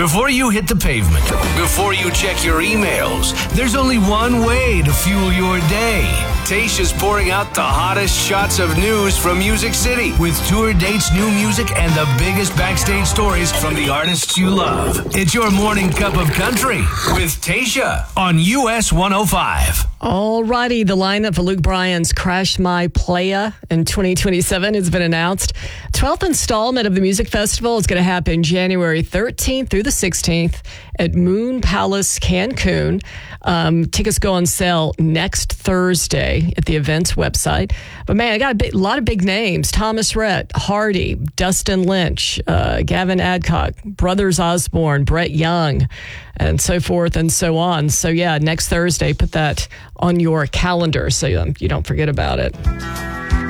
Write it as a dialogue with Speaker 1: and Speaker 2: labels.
Speaker 1: Before you hit the pavement, before you check your emails, there's only one way to fuel your day. Tayshia's pouring out the hottest shots of news from Music City with tour dates, new music, and the biggest backstage stories from the artists you love. It's your morning cup of country with Tayshia on US 105.
Speaker 2: All righty, the lineup for Luke Bryan's Crash My Playa in 2027 has been announced. 12th installment of the music festival is going to happen January 13th through the 16th at Moon Palace, Cancun. Tickets go on sale next Thursday at the events website. But man, I got a lot of big names. Thomas Rhett, Hardy, Dustin Lynch, Gavin Adcock, Brothers Osborne, Brett Young, and so forth and so on. So yeah, next Thursday, put that on your calendar so you don't forget about it.